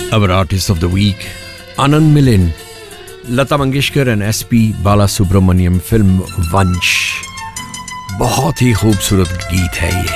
Our artist of the week, Anand Milian, Lata Mangeshkar and SP Balasubrahmanyam, film वंश। बहुत ही खूबसूरत गीत है ये।